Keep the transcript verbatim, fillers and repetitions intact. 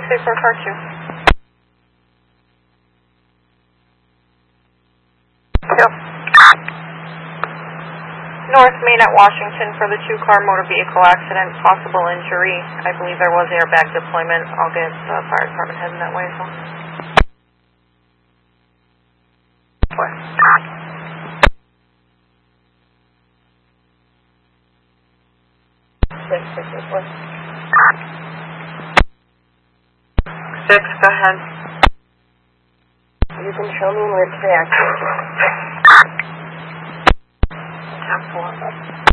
three four car two. Two. North Main at Washington for the two-car motor vehicle accident, possible injury. I believe there was airbag deployment. I'll get the fire department heading that way as well. Four. Six, six, six, four. Six, go ahead. You can show me where it's the accident. Ten four.